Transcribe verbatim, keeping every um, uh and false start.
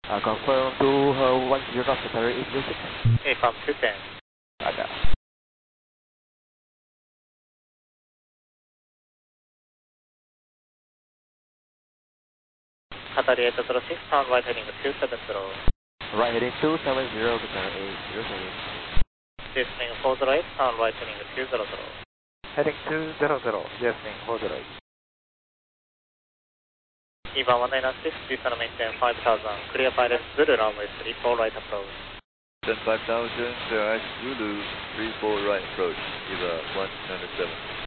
Uh, confirm to uh, one zero knots, Secretary eight zero six. Okay, from two ten. Ada. Qatari eight zero six, turn right heading two seven zero. Right heading two seven zero, Secretary eight zero six. Descending four zero eight, turn right heading two zero zero. Heading two zero zero, descending four zero eight. E one one nine six, descend maintain five thousand, clear pilot Zulu runway three four right approach. Then five thousand, Sierra Zulu, three four right approach, Eva one nine seven.